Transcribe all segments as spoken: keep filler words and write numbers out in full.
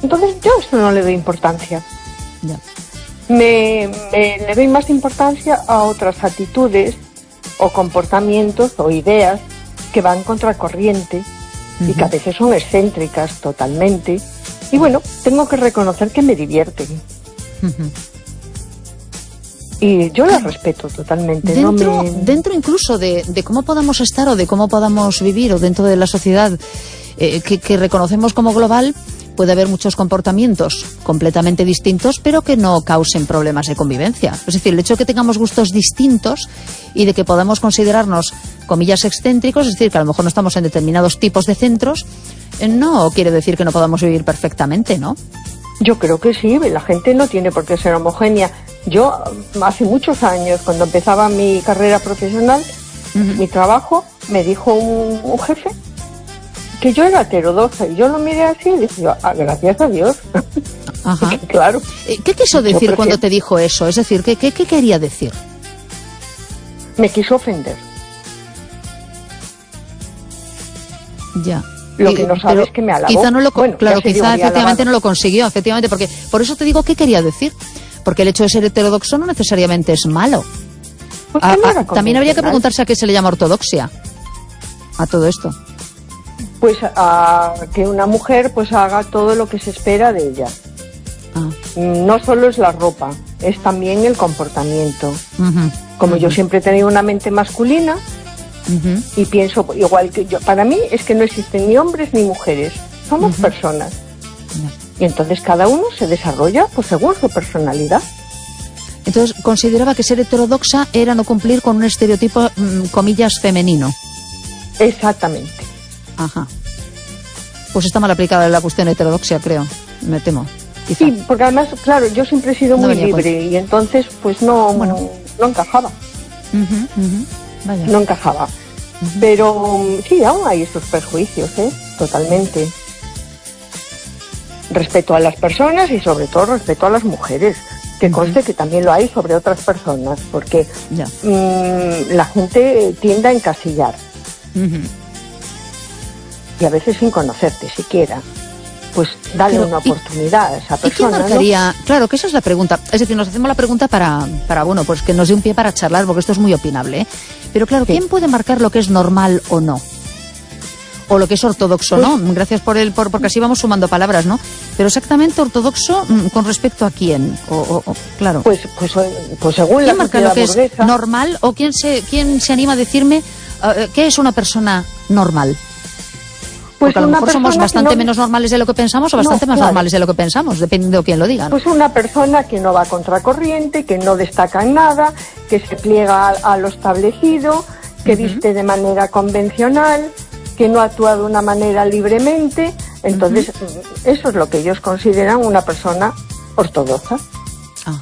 Entonces yo esto no le doy importancia. Ya. Me, me le doy más importancia a otras actitudes o comportamientos o ideas que van contracorriente uh-huh. y que a veces son excéntricas totalmente. Y bueno, tengo que reconocer que me divierten. Uh-huh. Y yo las respeto totalmente. Dentro, no me... dentro incluso de, de cómo podamos estar o de cómo podamos vivir o dentro de la sociedad eh, que, que reconocemos como global, puede haber muchos comportamientos completamente distintos, pero que no causen problemas de convivencia. Es decir, el hecho de que tengamos gustos distintos y de que podamos considerarnos, comillas, excéntricos, es decir, que a lo mejor no estamos en determinados tipos de centros, eh, no quiere decir que no podamos vivir perfectamente, ¿no? Yo creo que sí, la gente no tiene por qué ser homogénea. Yo, hace muchos años, cuando empezaba mi carrera profesional, uh-huh. mi trabajo, me dijo un, un jefe que yo era heterodoxa, y yo lo miré así y dije, ah, gracias a Dios. Ajá. Claro. ¿Qué quiso decir prefiero... cuando te dijo eso? Es decir, ¿qué, qué, qué quería decir? Me quiso ofender. Ya. Lo que no sabes es que me alabó. Quizá no lo, bueno, claro, quizá efectivamente alabar. no lo consiguió, efectivamente, porque por eso te digo qué quería decir, porque el hecho de ser heterodoxo no necesariamente es malo. Pues a, no a, también habría que preguntarse a qué se le llama ortodoxia a todo esto. Pues a que una mujer pues haga todo lo que se espera de ella. Ah. No solo es la ropa, es también el comportamiento. Uh-huh. Como uh-huh. yo siempre he tenido una mente masculina. Uh-huh. Y pienso igual que yo, para mí es que no existen ni hombres ni mujeres, somos uh-huh. personas uh-huh. y entonces cada uno se desarrolla pues según su personalidad. Entonces consideraba que ser heterodoxa era no cumplir con un estereotipo mmm, comillas femenino. Exactamente. Ajá. Pues está mal aplicada la cuestión de heterodoxia, creo, me temo. Quizá. Sí, porque además, claro, yo siempre he sido no muy libre y entonces pues no, bueno. no, no encajaba. Uh-huh, uh-huh. Vaya. No encajaba. Uh-huh. Pero sí, aún hay estos perjuicios, ¿eh? Totalmente. Respeto a las personas y sobre todo respeto a las mujeres. Que uh-huh. conste que también lo hay sobre otras personas, porque yeah. mmm, la gente tiende a encasillar. Uh-huh. Y a veces sin conocerte siquiera. Pues dale Pero, una oportunidad a esa persona. ¿Y qué marcaría? ¿No? Claro, que esa es la pregunta. Es decir, nos hacemos la pregunta para, para bueno, pues que nos dé un pie para charlar, porque esto es muy opinable, ¿eh? Pero claro, sí. ¿quién puede marcar lo que es normal o no? O lo que es ortodoxo, pues, ¿no? Gracias por el, por, porque así vamos sumando palabras, ¿no? Pero exactamente ortodoxo, ¿con respecto a quién? O, o, o, claro. Pues, pues, pues según ¿Quién la marca lo que burguesa? Es normal? ¿O quién se, quién se anima a decirme uh, qué es una persona normal? Pues porque a lo mejor somos bastante no... menos normales de lo que pensamos o bastante no, más claro. normales de lo que pensamos, dependiendo de quién lo diga, ¿no? Pues una persona que no va a contracorriente, que no destaca en nada, que se pliega a, a lo establecido, que uh-huh. viste de manera convencional, que no actúa de una manera libremente. Entonces, uh-huh. eso es lo que ellos consideran una persona ortodoxa. Ajá.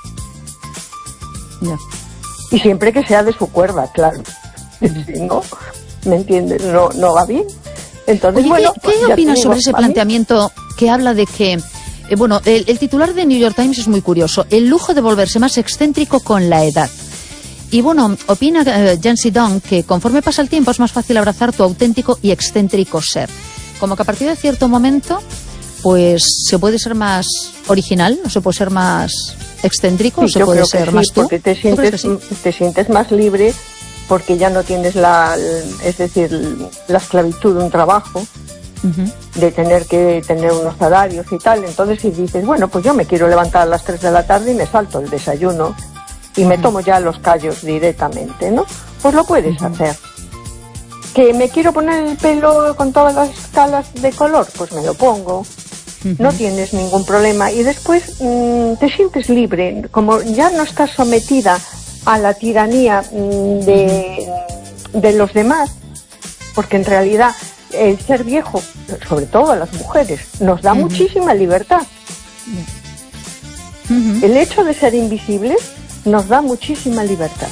Ya. Y siempre que sea de su cuerda, claro. Uh-huh. Si no, ¿me entiendes? No, no va bien. Entonces, Oye, bueno, ¿qué, pues ¿qué opinas digo, sobre ese planteamiento que habla de que, eh, bueno, el, el titular de New York Times es muy curioso, el lujo de volverse más excéntrico con la edad? Y bueno, opina eh, Jancy Dong que conforme pasa el tiempo es más fácil abrazar tu auténtico y excéntrico ser. Como que a partir de cierto momento, pues se puede ser más original, no se puede ser más excéntrico, sí, se puede ser sí, más tú. Porque te sientes, sí? te sientes más libre, porque ya no tienes la, es decir, la esclavitud de un trabajo, uh-huh. de tener que tener unos salarios y tal. Entonces si dices, bueno, pues yo me quiero levantar a las tres de la tarde y me salto el desayuno y uh-huh. me tomo ya los callos directamente, ¿no? Pues lo puedes uh-huh. hacer. ¿Que me quiero poner el pelo con todas las escalas de color? Pues me lo pongo. Uh-huh. No tienes ningún problema. Y después mmm, te sientes libre, como ya no estás sometida a la tiranía de, de los demás, porque en realidad el ser viejo, sobre todo a las mujeres, nos da uh-huh. muchísima libertad. Uh-huh. El hecho de ser invisibles nos da muchísima libertad.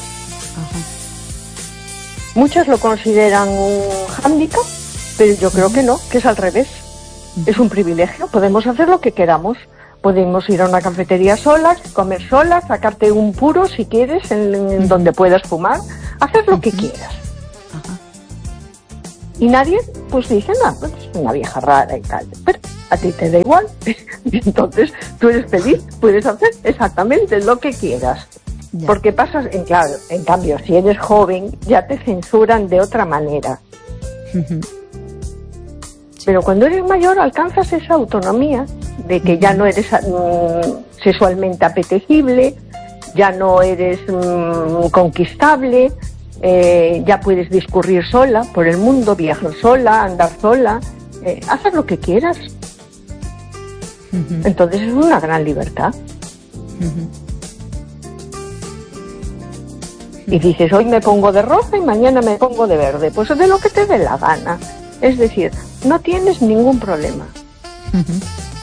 Uh-huh. Muchas lo consideran un hándicap, pero yo creo uh-huh. que no, que es al revés. Uh-huh. Es un privilegio, podemos hacer lo que queramos. Podemos ir a una cafetería solas, comer solas, sacarte un puro si quieres, en, en uh-huh. donde puedas fumar, hacer lo uh-huh. que quieras. Ajá. Y nadie, pues dice, no, pues es una vieja rara y tal. Pero a ti te da igual. Y entonces tú eres feliz, puedes hacer exactamente lo que quieras. Ya. Porque pasas, en claro, en cambio, si eres joven, ya te censuran de otra manera. Uh-huh. Sí. Pero cuando eres mayor alcanzas esa autonomía de que uh-huh. ya no eres um, sexualmente apetecible, ya no eres um, conquistable. Eh, ya puedes discurrir sola por el mundo, viajar sola, andar sola, eh, hacer lo que quieras. Uh-huh. Entonces es una gran libertad. Uh-huh. Y dices, hoy me pongo de rosa y mañana me pongo de verde, pues de lo que te dé la gana. Es decir, no tienes ningún problema. Uh-huh.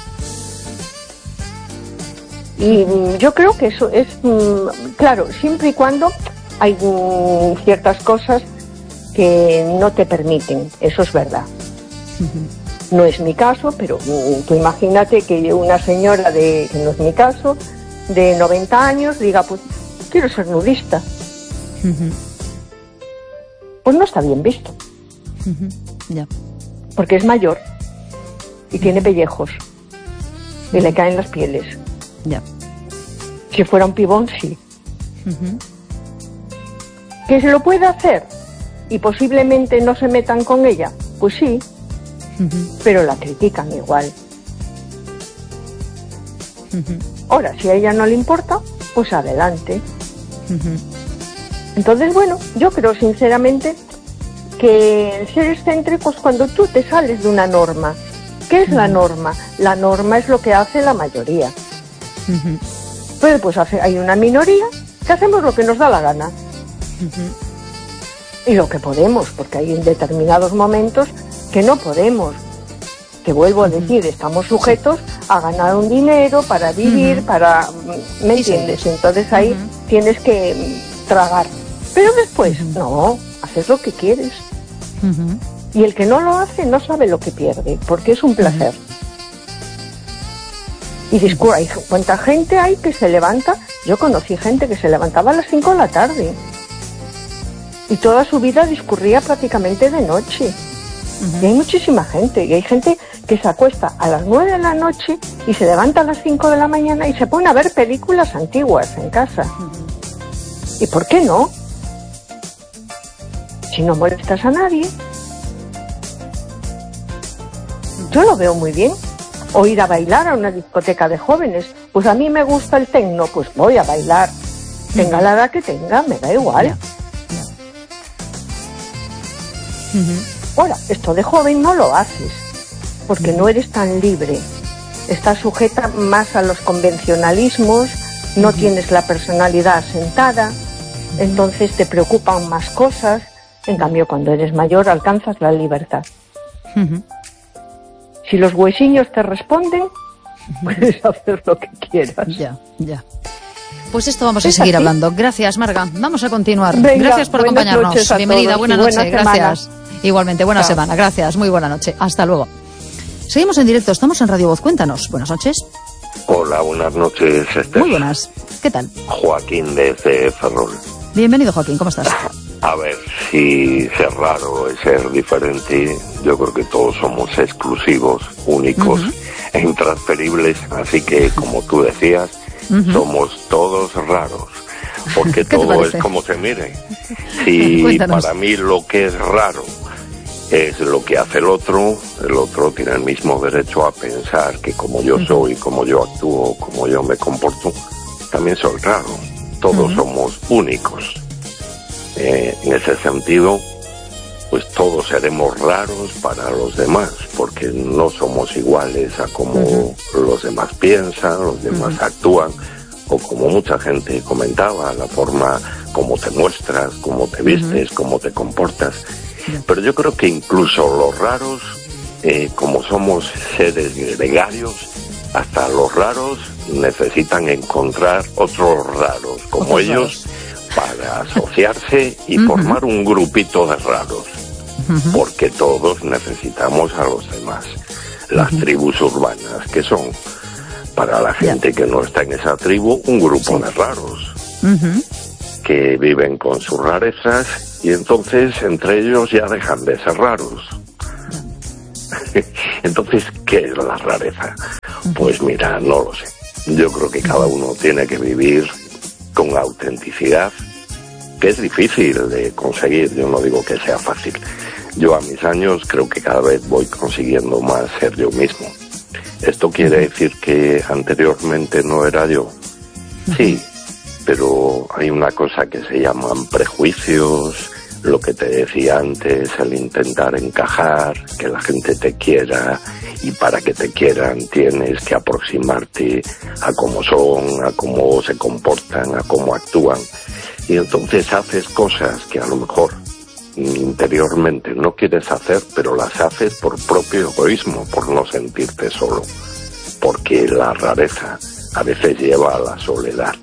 Y mm, yo creo que eso es, mm, claro, siempre y cuando hay um, ciertas cosas que no te permiten, eso es verdad. Uh-huh. No es mi caso, pero um, tú imagínate que una señora de, que no es mi caso, de noventa años, diga, pues quiero ser nudista. Uh-huh. Pues no está bien visto. Uh-huh. Yeah. Porque es mayor y tiene pellejos y le caen las pieles. Yeah. Si fuera un pibón, sí. Uh-huh. ¿Que se lo puede hacer y posiblemente no se metan con ella? Pues sí, uh-huh. pero la critican igual. Uh-huh. Ahora, si a ella no le importa, pues adelante. Uh-huh. Entonces, bueno, yo creo sinceramente que ser excéntrico es cuando tú te sales de una norma. ¿Qué es uh-huh. la norma? La norma es lo que hace la mayoría. Uh-huh. Pero pues hace, hay una minoría que hacemos lo que nos da la gana. Uh-huh. Y lo que podemos, porque hay en determinados momentos que no podemos, que vuelvo a decir, uh-huh. estamos sujetos a ganar un dinero para vivir, uh-huh. para, ¿me entiendes? Sí, sí. Entonces ahí uh-huh. tienes que tragar, pero después uh-huh. no, haces lo que quieres. Uh-huh. Y el que no lo hace no sabe lo que pierde, porque es un placer. Uh-huh. Y discurre, hay cuánta gente hay que se levanta. Yo conocí gente que se levantaba a las cinco de la tarde y toda su vida discurría prácticamente de noche. Uh-huh. Y hay muchísima gente, y hay gente que se acuesta a las nueve de la noche y se levanta a las cinco de la mañana y se pone a ver películas antiguas en casa. Uh-huh. ¿Y por qué no? Si no molestas a nadie. Uh-huh. Yo lo veo muy bien. O ir a bailar a una discoteca de jóvenes. Pues a mí me gusta el tecno, pues voy a bailar. Tenga la edad que tenga, me da igual. Yeah. Yeah. Uh-huh. Ahora, esto de joven no lo haces, porque uh-huh. no eres tan libre. Estás sujeta más a los convencionalismos, no uh-huh. tienes la personalidad asentada, uh-huh. entonces te preocupan más cosas. En cambio, cuando eres mayor, alcanzas la libertad. Uh-huh. Si los huesillos te responden, puedes hacer lo que quieras. Ya, ya. Pues esto vamos a seguir así? hablando. Gracias, Marga. Vamos a continuar. Venga, gracias por acompañarnos. Bienvenida, buena noche. Buena gracias. Semana. Igualmente, buena Chao. semana. Gracias, muy buena noche. Hasta luego. Seguimos en directo, estamos en Radio Voz. Cuéntanos. Buenas noches. Hola, buenas noches, Esther. Muy buenas. ¿Qué tal? Joaquín desde Ferrol. Bienvenido, Joaquín. ¿Cómo estás? A ver, si ser raro es ser diferente, yo creo que todos somos exclusivos, únicos uh-huh. e intransferibles, así que, como tú decías, uh-huh. somos todos raros, porque todo es como se mire. Si para mí lo que es raro es lo que hace el otro, el otro tiene el mismo derecho a pensar que como yo uh-huh. soy, como yo actúo, como yo me comporto, también soy raro. Todos uh-huh. somos únicos. Eh, en ese sentido, pues todos seremos raros para los demás, porque no somos iguales a como uh-huh. los demás piensan, los demás uh-huh. actúan, o como mucha gente comentaba, la forma como te muestras, cómo te vistes, uh-huh. cómo te comportas. Uh-huh. Pero yo creo que incluso los raros, eh, como somos seres gregarios, hasta los raros necesitan encontrar otros raros como otros ellos raros. Para asociarse y uh-huh. formar un grupito de raros, uh-huh. porque todos necesitamos a los demás. Las uh-huh. tribus urbanas, que son para la gente yeah. que no está en esa tribu, un grupo sí. de raros uh-huh. que viven con sus rarezas y entonces entre ellos ya dejan de ser raros. Entonces, ¿qué es la rareza? Pues mira, no lo sé. Yo creo que cada uno tiene que vivir con autenticidad, que es difícil de conseguir. Yo no digo que sea fácil. Yo a mis años creo que cada vez voy consiguiendo más ser yo mismo. ¿Esto quiere decir que anteriormente no era yo? Sí, pero hay una cosa que se llaman prejuicios, lo que te decía antes, el intentar encajar, que la gente te quiera, y para que te quieran tienes que aproximarte a cómo son, a cómo se comportan, a cómo actúan. Y entonces haces cosas que a lo mejor interiormente no quieres hacer, pero las haces por propio egoísmo, por no sentirte solo. Porque la rareza a veces lleva a la soledad.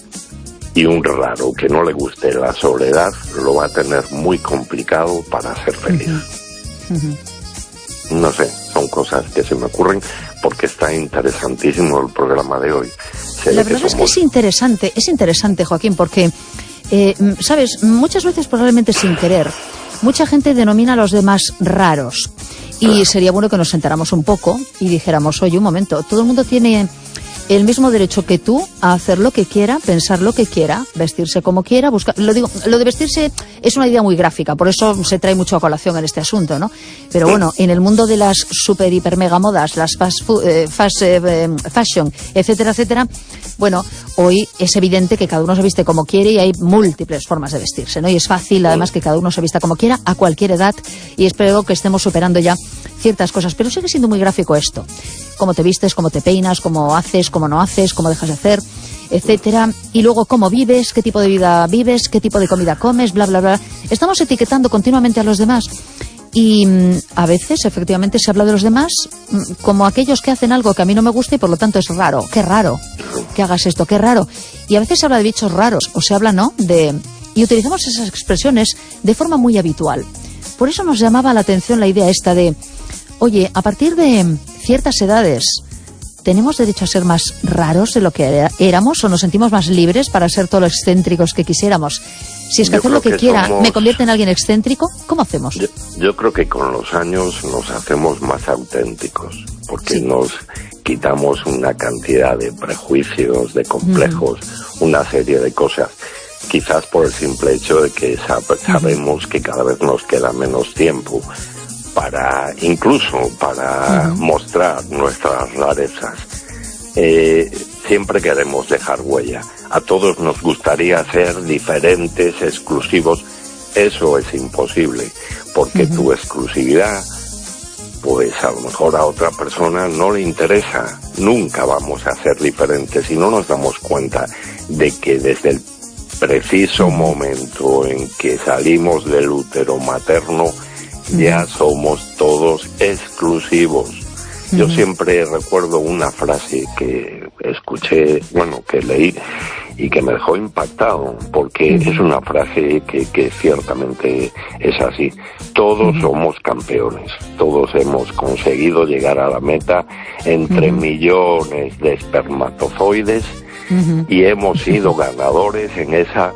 Y un raro que no le guste la soledad lo va a tener muy complicado para ser feliz. Uh-huh. Uh-huh. No sé, son cosas que se me ocurren porque está interesantísimo el programa de hoy. Sé la verdad que somos... es que es interesante, es interesante, Joaquín, porque, eh, sabes, muchas veces probablemente sin querer, mucha gente denomina a los demás raros. Y claro, sería bueno que nos sentáramos un poco y dijéramos, oye, un momento, todo el mundo tiene el mismo derecho que tú a hacer lo que quiera, pensar lo que quiera, vestirse como quiera, buscar... Lo digo, lo de vestirse es una idea muy gráfica, por eso se trae mucho a colación en este asunto, ¿no? Pero bueno, en el mundo de las super, hiper, mega modas, las fast, food, eh, fast eh, fashion, etcétera, etcétera, bueno, hoy es evidente que cada uno se viste como quiere y hay múltiples formas de vestirse, ¿no? Y es fácil, además, que cada uno se vista como quiera, a cualquier edad, y espero que estemos superando ya ciertas cosas, pero sigue siendo muy gráfico esto. Cómo te vistes, cómo te peinas, cómo haces, cómo no haces, cómo dejas de hacer, etcétera. Y luego cómo vives, qué tipo de vida vives, qué tipo de comida comes, bla, bla, bla. Estamos etiquetando continuamente a los demás. Y mmm, a veces, efectivamente, se habla de los demás mmm, como aquellos que hacen algo que a mí no me gusta y por lo tanto es raro. Qué raro que hagas esto, qué raro. Y a veces se habla de bichos raros, o se habla, ¿no?, de... Y utilizamos esas expresiones de forma muy habitual. Por eso nos llamaba la atención la idea esta de... Oye, a partir de ciertas edades, ¿tenemos derecho a ser más raros de lo que éramos o nos sentimos más libres para ser todos los excéntricos que quisiéramos? Si es que yo hacer lo que, que quiera somos... me convierte en alguien excéntrico, ¿cómo hacemos? Yo, yo creo que con los años nos hacemos más auténticos, porque sí, nos quitamos una cantidad de prejuicios, de complejos, uh-huh, una serie de cosas. Quizás por el simple hecho de que sab- sabemos uh-huh, que cada vez nos queda menos tiempo para, incluso para uh-huh, mostrar nuestras rarezas. Eh, siempre queremos dejar huella. A todos nos gustaría ser diferentes, exclusivos. Eso es imposible, porque uh-huh, tu exclusividad, pues a lo mejor a otra persona no le interesa. Nunca vamos a ser diferentes y no nos damos cuenta de que desde el preciso momento en que salimos del útero materno, ya somos todos exclusivos. Uh-huh. Yo siempre recuerdo una frase que escuché, bueno, que leí y que me dejó impactado, porque uh-huh, es una frase que, que ciertamente es así. Todos uh-huh, somos campeones, todos hemos conseguido llegar a la meta entre uh-huh, millones de espermatozoides, uh-huh, y hemos sido ganadores en esa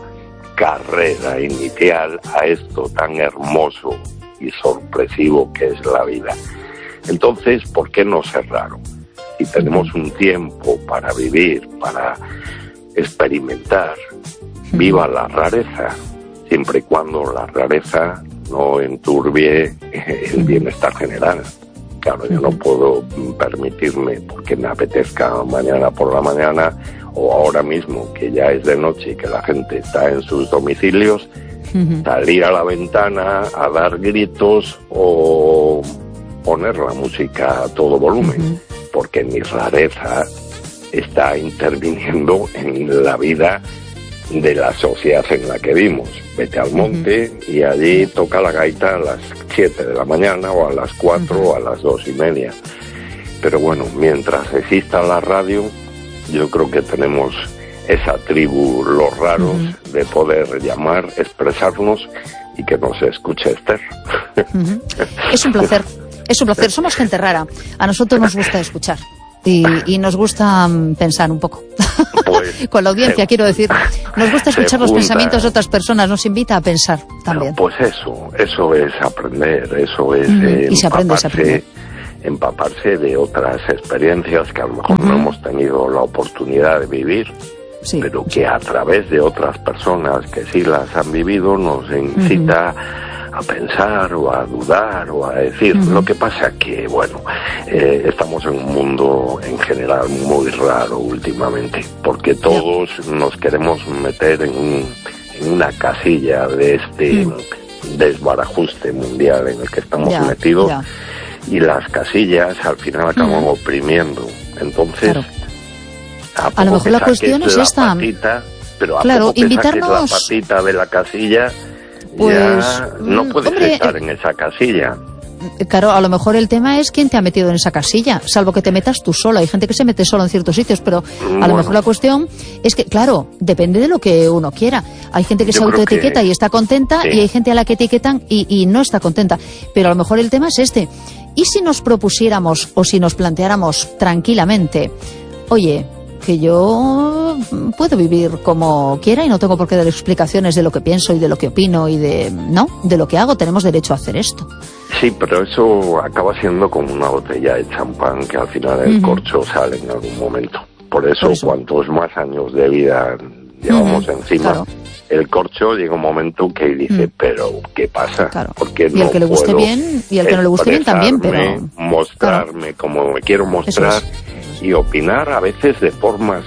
carrera inicial a esto tan hermoso y sorpresivo que es la vida. Entonces, ¿por qué no ser raro? Si tenemos un tiempo para vivir, para experimentar, viva la rareza, siempre y cuando la rareza no enturbie el bienestar general. Claro, yo no puedo permitirme, porque me apetezca mañana por la mañana o ahora mismo, que ya es de noche y que la gente está en sus domicilios, uh-huh, salir a la ventana a dar gritos o poner la música a todo volumen, uh-huh, porque mi rareza está interviniendo en la vida de la sociedad en la que vivimos. Vete al monte, uh-huh, y allí toca la gaita a las siete de la mañana o a las cuatro, uh-huh, o a las dos y media. Pero bueno, mientras exista la radio, yo creo que tenemos esa tribu, los raros, uh-huh, de poder llamar, expresarnos y que nos escuche Esther. Uh-huh. Es un placer, es un placer. Somos gente rara. A nosotros nos gusta escuchar y, y nos gusta um, pensar un poco. Pues, con la audiencia, se, quiero decir. Nos gusta escuchar los junta, pensamientos de otras personas, nos invita a pensar también. No, pues eso, eso es aprender, eso es Uh-huh. eh, y se aprende, se aprende. empaparse de otras experiencias que a lo mejor uh-huh. no hemos tenido la oportunidad de vivir, sí, pero que sí. a través de otras personas que sí las han vivido nos incita uh-huh. a pensar o a dudar o a decir. Uh-huh. Lo que pasa que, bueno, eh, estamos en un mundo en general muy raro últimamente, porque todos yeah. nos queremos meter en, un, en una casilla de este uh-huh. desbarajuste mundial en el que estamos yeah. metidos. Yeah. Y las casillas al final acaban mm. oprimiendo. Entonces, claro. a, a lo mejor la cuestión es la esta. Patita, pero a claro, poco invitarnos. La patita de la casilla, pues, ya no puedes hombre, estar en esa casilla. Claro, a lo mejor el tema es quién te ha metido en esa casilla, salvo que te metas tú sola. Hay gente que se mete sola en ciertos sitios, pero a bueno. lo mejor la cuestión es que, claro, depende de lo que uno quiera. Hay gente que Yo se autoetiqueta que... y está contenta, sí. y hay gente a la que etiquetan y, y no está contenta. Pero a lo mejor el tema es este. ¿Y si nos propusiéramos o si nos planteáramos tranquilamente, oye, que yo puedo vivir como quiera y no tengo por qué dar explicaciones de lo que pienso y de lo que opino y de, no, de lo que hago, tenemos derecho a hacer esto? Sí, pero eso acaba siendo como una botella de champán que al final el uh-huh. corcho sale en algún momento. Por eso, Por eso. cuantos más años de vida llevamos uh-huh. encima, claro. el corcho llega un momento que dice, uh-huh. pero ¿qué pasa? Claro. Porque y el no que le guste bien y el que no le guste bien también, pero mostrarme claro. como me quiero mostrar y opinar a veces de formas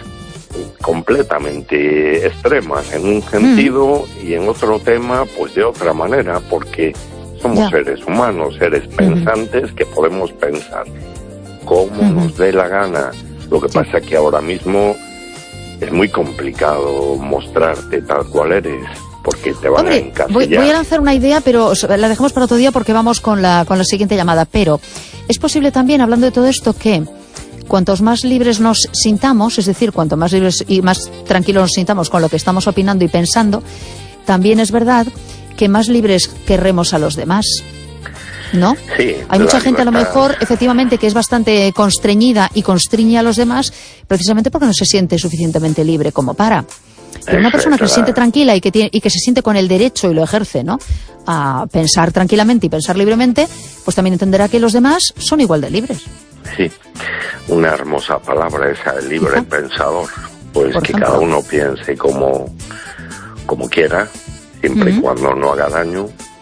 completamente extremas en un sentido uh-huh. y en otro tema pues de otra manera, porque somos ya. seres humanos, seres uh-huh. pensantes que podemos pensar como uh-huh. nos dé la gana. Lo que sí. pasa que ahora mismo es muy complicado mostrarte tal cual eres, porque te van Hombre, a encasillar. Voy, voy a lanzar una idea, pero la dejamos para otro día porque vamos con la, con la siguiente llamada. Pero es posible también, hablando de todo esto, que cuantos más libres nos sintamos, es decir, cuanto más libres y más tranquilos nos sintamos con lo que estamos opinando y pensando, también es verdad que más libres querremos a los demás, ¿no? Sí. Hay mucha gente a lo mejor, efectivamente, que es bastante constreñida y constriñe a los demás precisamente porque no se siente suficientemente libre como para. Pero una persona que se siente tranquila y que tiene, y que se siente con el derecho y lo ejerce, ¿no?, a pensar tranquilamente y pensar libremente, pues también entenderá que los demás son igual de libres. Sí, una hermosa palabra esa, el libre ¿Quizá? pensador. Pues Por que ejemplo. cada uno piense como, como quiera, siempre uh-huh. y cuando no haga daño.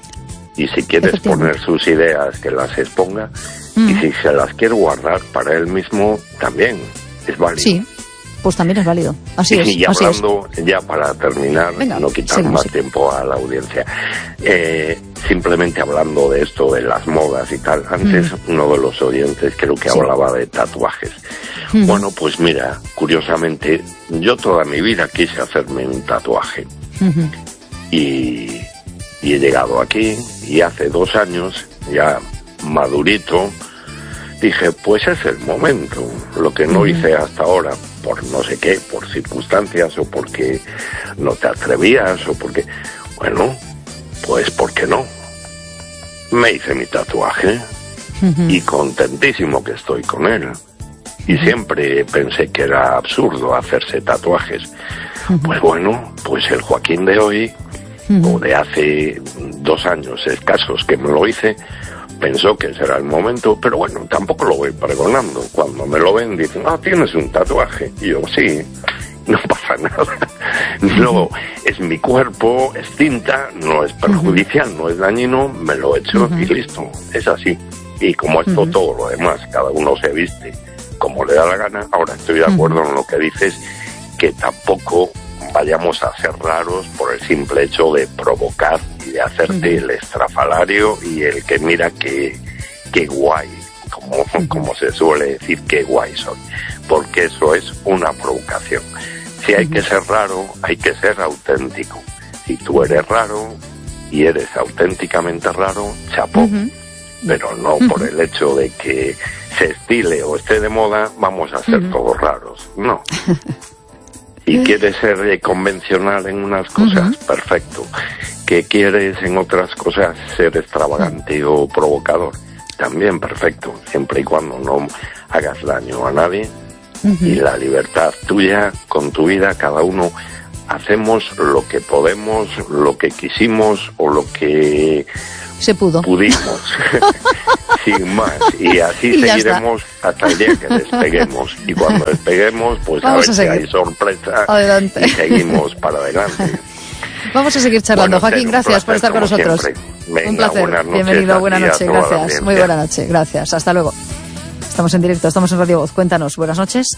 Y si quiere exponer sus ideas, que las exponga. Uh-huh. Y si se las quiere guardar para él mismo, también es válido. Sí, pues también es válido. Así y, es. Y así hablando, es. ya para terminar, Venga, no quitar seguimos, más sí. tiempo a la audiencia, eh, simplemente hablando de esto, de las modas y tal, antes uh-huh. uno de los oyentes creo que sí. hablaba de tatuajes. Uh-huh. Bueno, pues mira, curiosamente, yo toda mi vida quise hacerme un tatuaje. Uh-huh. Y... Y he llegado aquí y hace dos años, ya madurito, dije, pues es el momento. Lo que no uh-huh. hice hasta ahora, por no sé qué, por circunstancias o porque no te atrevías o porque... Bueno, pues ¿por qué no? Me hice mi tatuaje uh-huh. y contentísimo que estoy con él. Y uh-huh. siempre pensé que era absurdo hacerse tatuajes. Uh-huh. Pues bueno, pues el Joaquín de hoy... Uh-huh. o de hace dos años escasos que me lo hice, pensó que ese era el momento, pero bueno, tampoco lo voy pregonando. Cuando me lo ven dicen, ah, tienes un tatuaje, y yo, sí, no pasa nada. No, es mi cuerpo, es tinta, no es perjudicial, uh-huh. no es dañino, me lo he hecho uh-huh. y listo, es así. Y como esto uh-huh. todo lo demás, cada uno se viste como le da la gana. Ahora estoy de acuerdo uh-huh. en lo que dices, que tampoco vayamos a ser raros por el simple hecho de provocar y de hacerte uh-huh. el estrafalario y el que mira que, que guay, como, uh-huh. como se suele decir, que guay soy, porque eso es una provocación. Si hay uh-huh. que ser raro, hay que ser auténtico. Si tú eres raro y eres auténticamente raro, chapó. Uh-huh. Pero no uh-huh. por el hecho de que se estile o esté de moda, vamos a ser uh-huh. todos raros. No. Y quieres ser convencional en unas cosas, uh-huh. perfecto. Que quieres en otras cosas ser extravagante uh-huh. o provocador, también perfecto. Siempre y cuando no hagas daño a nadie uh-huh. y la libertad tuya con tu vida. Cada uno hacemos lo que podemos, lo que quisimos o lo que se pudo. Pudimos, sin más. Y así y seguiremos hasta el día que despeguemos. Y cuando despeguemos, pues Vamos a ver a si hay sorpresa. Adelante. Y seguimos para adelante. Vamos a seguir charlando. Bueno, Joaquín, gracias placer, por estar con nosotros. Venga, un placer. Buenas noches, bienvenido, buena noche, gracias. Muy buena noche, gracias. Hasta luego. Estamos en directo, estamos en Radio Voz. Cuéntanos, buenas noches.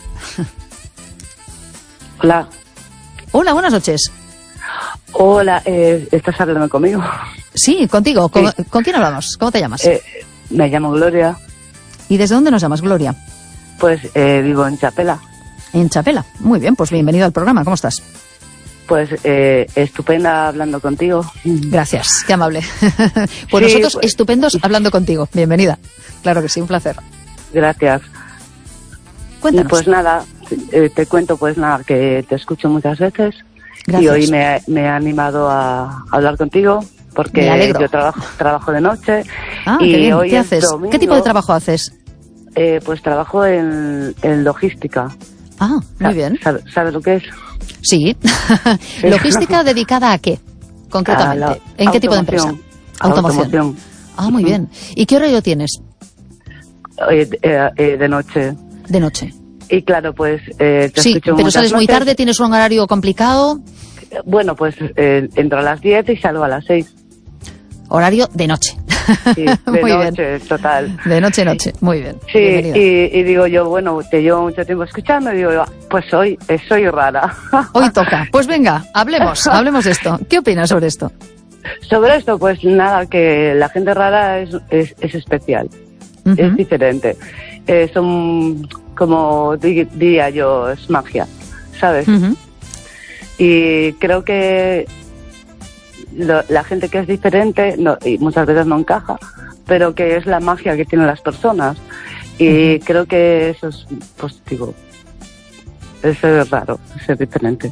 Hola. Hola, buenas noches. Hola, eh, ¿estás hablando conmigo? Sí, contigo. ¿Con, sí. ¿con quién hablamos? ¿Cómo te llamas? Eh, me llamo Gloria. ¿Y desde dónde nos llamas, Gloria? Pues eh, vivo en Chapela. En Chapela. Muy bien, pues bienvenido al programa. ¿Cómo estás? Pues eh, estupenda hablando contigo. Gracias, qué amable. Pues sí, nosotros pues... estupendos hablando contigo. Bienvenida. Claro que sí, un placer. Gracias. Cuéntanos. Y pues nada, eh, te cuento pues nada, que te escucho muchas veces. Gracias. Y hoy me, me he animado a hablar contigo porque yo trabajo trabajo de noche. Ah, y qué bien. Hoy ¿Qué haces? domingo, ¿Qué tipo de trabajo haces? Eh, pues trabajo en, en logística. Ah, muy bien. ¿Sabes, ¿Sabes lo que es? Sí. ¿Logística dedicada a qué, concretamente? ¿En qué tipo de empresa? Automoción. Automoción. Ah, muy bien. ¿Y qué horario tienes? Eh, eh, eh, de noche. De noche. Y claro, pues eh, te sí, escucho pero sales noches. muy tarde, tienes un horario complicado. Bueno, pues eh, entro a las diez y salgo a las seis. Horario de noche. Sí, de muy noche, bien. total. De noche, noche, muy bien. Sí, y, y digo yo, bueno, te llevo mucho tiempo escuchando y digo, pues hoy eh, soy rara. Hoy toca. Pues venga, hablemos, hablemos de esto. ¿Qué opinas sobre esto? Sobre esto, pues nada, que la gente rara es, es, es especial, uh-huh. es diferente. Eh, son, como diría yo, es magia, ¿sabes? Uh-huh. Y creo que lo, la gente que es diferente, no, y muchas veces no encaja, pero que es la magia que tienen las personas. Y uh-huh. creo que eso es positivo. Eso es raro, ser diferente.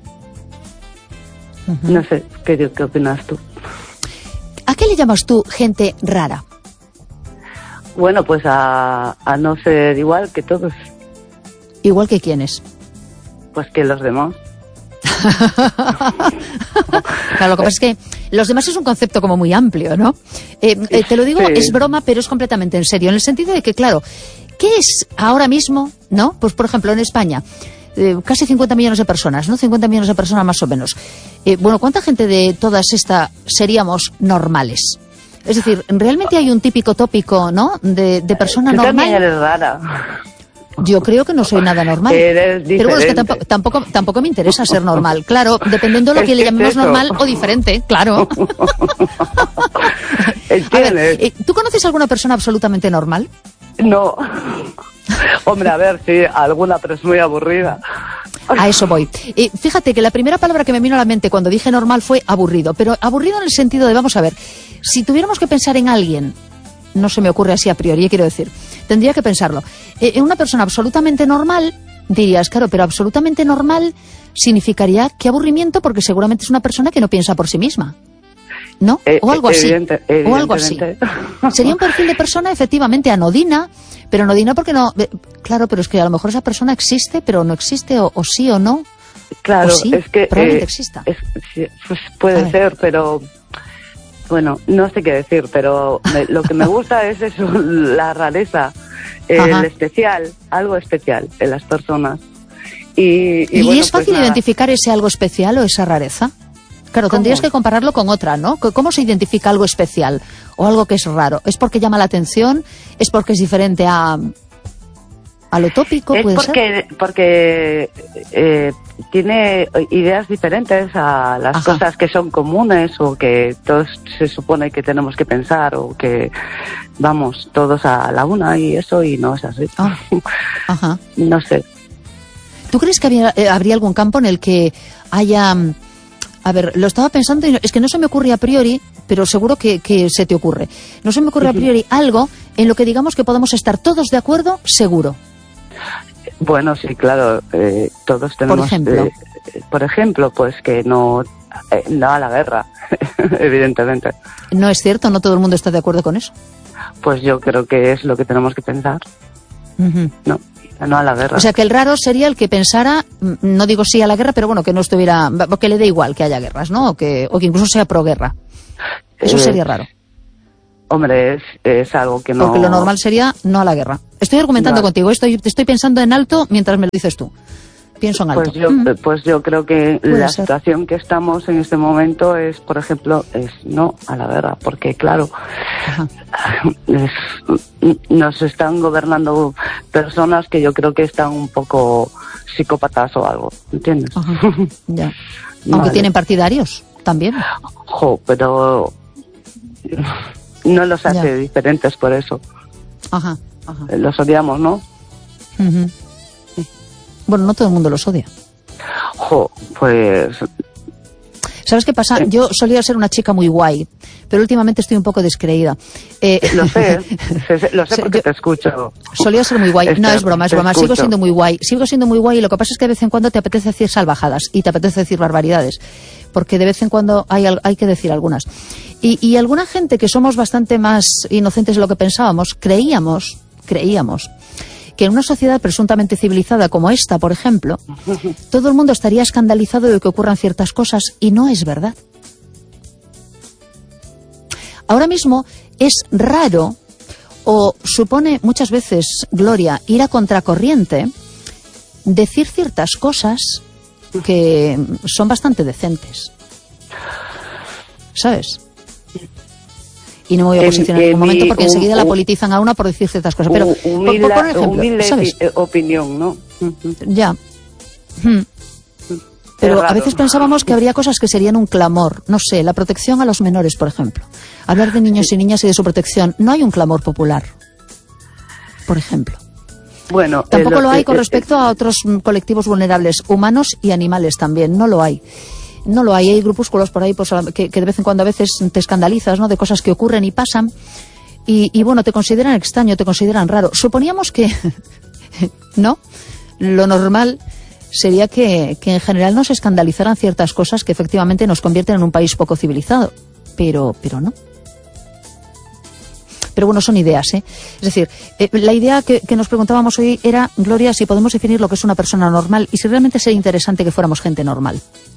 Uh-huh. No sé, ¿qué, ¿qué opinas tú? ¿A qué le llamas tú gente rara? Bueno, pues a, a no ser igual que todos. ¿Igual que quiénes? Pues que los demás. Claro, lo que pasa es que los demás es un concepto como muy amplio, ¿no? Eh, eh, te lo digo, sí. Es broma, pero es completamente en serio, en el sentido de que, claro, ¿qué es ahora mismo, no? Pues, por ejemplo, en España, eh, casi cincuenta millones de personas, ¿no? cincuenta millones de personas más o menos. Eh, bueno, ¿cuánta gente de todas estas seríamos normales? Es decir, ¿realmente hay un típico tópico, ¿no? De, de persona Tú normal. También eres rara. Yo creo que no soy nada normal. Eres pero bueno, es que tampoco, tampoco, tampoco me interesa ser normal. Claro, dependiendo de lo es que, que le llamemos es normal o diferente, claro. A ver, ¿tú conoces alguna persona absolutamente normal? No. Hombre, a ver, sí, alguna, pero es muy aburrida. A eso voy. Eh, fíjate que la primera palabra que me vino a la mente cuando dije normal fue aburrido, pero aburrido en el sentido de, vamos a ver, si tuviéramos que pensar en alguien, no se me ocurre así a priori, quiero decir, tendría que pensarlo. Eh, en una persona absolutamente normal, dirías, claro, pero absolutamente normal significaría qué aburrimiento, porque seguramente es una persona que no piensa por sí misma. ¿No? O algo así. Evidente, o algo así. Sería un perfil de persona efectivamente anodina, pero anodina porque no... Claro, pero es que a lo mejor esa persona existe, pero no existe, o, o sí o no. Claro, o sí, es que... probablemente eh, exista. Es, pues puede ser, pero... Bueno, no sé qué decir, pero me, lo que me gusta es eso, la rareza, el especial, algo especial en las personas. ¿Y, y, ¿Y bueno, es fácil pues identificar ese algo especial o esa rareza? Claro, ¿Cómo? Tendrías que compararlo con otra, ¿no? ¿Cómo se identifica algo especial o algo que es raro? ¿Es porque llama la atención? ¿Es porque es diferente a, a lo tópico? Es ¿puede porque, ser? porque eh, tiene ideas diferentes a las Ajá. cosas que son comunes o que todos se supone que tenemos que pensar o que vamos todos a la una y eso, y no es así. Ah. Ajá. No sé. ¿Tú crees que había, eh, habría algún campo en el que haya... A ver, lo estaba pensando y es que no se me ocurre a priori, pero seguro que, que se te ocurre. No se me ocurre a priori algo en lo que digamos que podamos estar todos de acuerdo, seguro. Bueno, sí, claro, eh, todos tenemos... Por ejemplo. Eh, por ejemplo, pues que no, eh, no a la guerra, evidentemente. ¿No es cierto? ¿No todo el mundo está de acuerdo con eso? Pues yo creo que es lo que tenemos que pensar. Uh-huh. No. no a la guerra. O sea, que el raro sería el que pensara, no digo sí a la guerra, pero bueno, que no estuviera, porque le dé igual que haya guerras, ¿no? O que, o que incluso sea proguerra. Eso eh, sería raro. Hombre, es, es algo que no... Porque lo normal sería no a la guerra. Estoy argumentando no. contigo, estoy, estoy pensando en alto mientras me lo dices tú. Pienso en alto. Pues yo, mm. pues yo creo que Puede la ser. situación que estamos en este momento es, por ejemplo, es no a la guerra, porque claro, es, nos están gobernando personas que yo creo que están un poco psicópatas o algo, ¿entiendes? Ajá. Ya. Aunque vale. tienen partidarios también. Jo, pero no los hace ya. diferentes por eso. Ajá, ajá. Los odiamos, ¿no? Uh-huh. Bueno, no todo el mundo los odia. Jo, pues... ¿Sabes qué pasa? Yo solía ser una chica muy guay, pero últimamente estoy un poco descreída. Eh, lo sé, lo sé porque yo te escucho. Solía ser muy guay. Este, no, es broma, es broma. Escucho. Sigo siendo muy guay. Sigo siendo muy guay y lo que pasa es que de vez en cuando te apetece decir salvajadas y te apetece decir barbaridades. Porque de vez en cuando hay, hay que decir algunas. Y, y alguna gente que somos bastante más inocentes de lo que pensábamos, creíamos, creíamos... que en una sociedad presuntamente civilizada como esta, por ejemplo, todo el mundo estaría escandalizado de que ocurran ciertas cosas y no es verdad. Ahora mismo es raro o supone muchas veces, Gloria, ir a contracorriente, decir ciertas cosas que son bastante decentes. ¿Sabes? Y no me voy a posicionar en ningún momento porque enseguida la politizan a una por decir ciertas cosas. Pero, humilde, por, por poner ejemplo, humilde ¿sabes? opinión, ¿no? Ya. Pero a veces pensábamos que habría cosas que serían un clamor. No sé, la protección a los menores, por ejemplo. Hablar de niños y niñas y de su protección. No hay un clamor popular, por ejemplo. Bueno, Tampoco eh, lo hay eh, con eh, respecto a otros colectivos vulnerables, humanos y animales también. No lo hay. No lo hay, hay grupúsculos por ahí pues, que, que de vez en cuando a veces te escandalizas, ¿no? De cosas que ocurren y pasan y, y bueno, te consideran extraño, te consideran raro. Suponíamos que, ¿no? Lo normal sería que, que en general no se escandalizaran ciertas cosas que efectivamente nos convierten en un país poco civilizado, pero, pero no. Pero bueno, son ideas, ¿eh? Es decir, eh, la idea que, que nos preguntábamos hoy era, Gloria, si podemos definir lo que es una persona normal y si realmente sería interesante que fuéramos gente normal.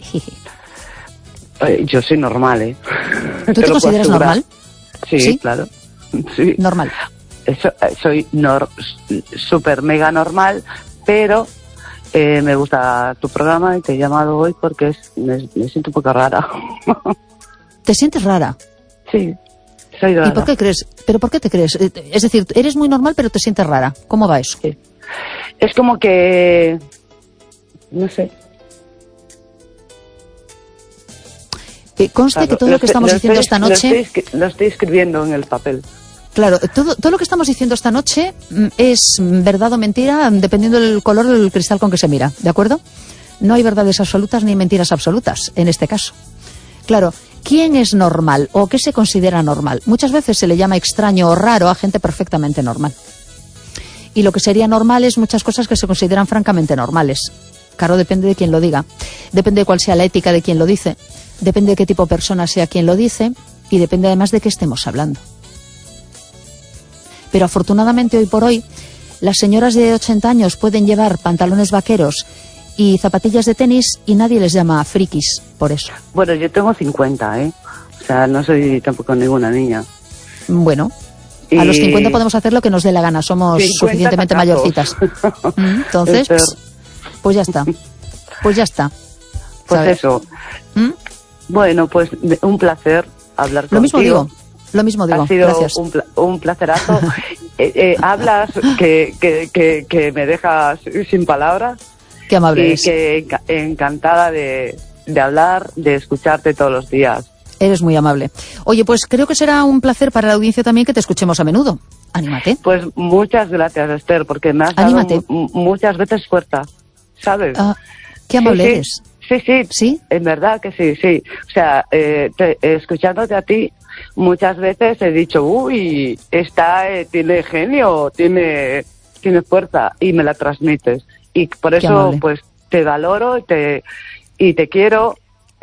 Eh, yo soy normal, ¿eh? ¿Tú te, te consideras normal? Sí, ¿Sí? claro. Sí. Normal. So, soy nor, super mega normal, pero eh, me gusta tu programa y te he llamado hoy porque es, me, me siento un poco rara. ¿Te sientes rara? Sí. Soy rara. ¿Y por qué crees? ¿Pero por qué te crees? Es decir, eres muy normal pero te sientes rara. ¿Cómo va eso? Sí. Es como que... no sé. Eh, conste claro, que todo lo, lo que estamos diciendo estoy, esta noche... Lo estoy, lo estoy escribiendo en el papel. Claro, todo, todo lo que estamos diciendo esta noche es verdad o mentira dependiendo del color del cristal con que se mira, ¿de acuerdo? No hay verdades absolutas ni mentiras absolutas en este caso. Claro, ¿quién es normal o qué se considera normal? Muchas veces se le llama extraño o raro a gente perfectamente normal. Y lo que sería normal es muchas cosas que se consideran francamente normales. Claro, depende de quién lo diga. Depende de cuál sea la ética de quien lo dice. Depende de qué tipo de persona sea quien lo dice. Y depende además de qué estemos hablando. Pero afortunadamente hoy por hoy las señoras de ochenta años pueden llevar pantalones vaqueros y zapatillas de tenis y nadie les llama frikis por eso. Bueno, yo tengo cincuenta, ¿eh? O sea, no soy tampoco ninguna niña. Bueno, y... a los cincuenta podemos hacer lo que nos dé la gana, somos suficientemente tacazos. Mayorcitas. Entonces, pues ya está, pues ya está. Pues ¿sabes? Eso. ¿Mm? Bueno, pues un placer hablar contigo. Lo mismo digo. Lo mismo digo, ha sido gracias. Un, pla un placerazo. eh, eh, hablas que, que, que, que me dejas sin palabras. Qué amable y eres. que enca encantada de, de hablar, de escucharte todos los días. Eres muy amable. Oye, pues creo que será un placer para la audiencia también que te escuchemos a menudo. Anímate. Pues muchas gracias, Esther, porque me has Anímate. dado muchas veces fuerza, ¿sabes? Ah, qué amable sí, eres. Sí, sí, sí, en verdad que sí, sí. O sea, eh, te, escuchándote a ti, muchas veces he dicho, uy, esta eh, tiene genio, tiene, tiene fuerza, y me la transmites. Y por eso, pues, te valoro y te, y te quiero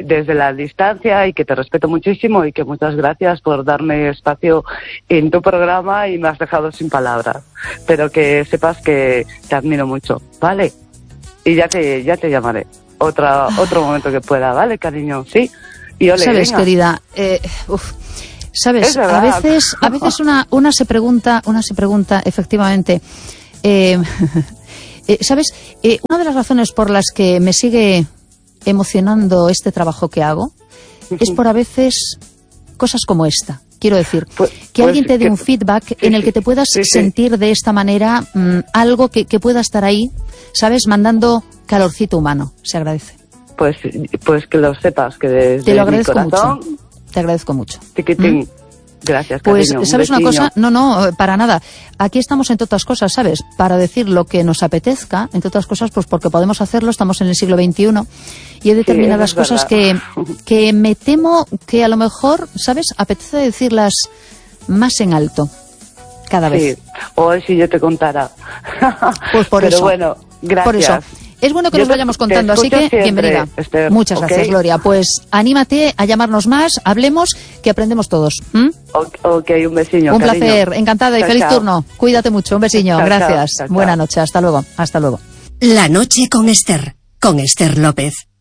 desde la distancia y que te respeto muchísimo y que muchas gracias por darme espacio en tu programa y me has dejado sin palabras. Pero que sepas que te admiro mucho, ¿vale? Y ya te, ya te llamaré. Otra, otro momento que pueda, ¿vale, cariño? Sí. Y ole, sabes, venga. querida, eh, uf, sabes, a veces, a veces una, una se pregunta, una se pregunta, efectivamente, eh, eh, sabes, eh, una de las razones por las que me sigue emocionando este trabajo que hago es por a veces cosas como esta. Quiero decir, pues, que pues, alguien te dé que, un feedback sí, en el que te puedas sí, sí. sentir de esta manera mmm, algo que, que pueda estar ahí, ¿sabes? Mandando calorcito humano. Se agradece. Pues, pues que lo sepas, que desde te lo agradezco mi corazón, mucho. Te agradezco mucho. Tiquitín. ¿Mm? Gracias, cariño. Pues, ¿sabes una cosa? No, no, para nada. Aquí estamos entre otras cosas, ¿sabes? Para decir lo que nos apetezca, entre otras cosas, pues porque podemos hacerlo, estamos en el siglo veintiuno, y hay determinadas sí, cosas que, que me temo que a lo mejor, ¿sabes? Apetece decirlas más en alto, cada vez. Sí, hoy si yo te contara. Pues por Pero eso. bueno, gracias. Por eso. Es bueno que Yo nos vayamos contando, así que siempre, bienvenida. Esther, Muchas ¿okay? gracias, Gloria. Pues anímate a llamarnos más, hablemos, que aprendemos todos. ¿Mm? Ok, un besiño. Un cariño. placer, encantada y chao, feliz chao. turno. Cuídate mucho, un besiño, Chao, gracias. chao, chao, Buena chao. noche, hasta luego, hasta luego. La noche con Esther, con Esther López.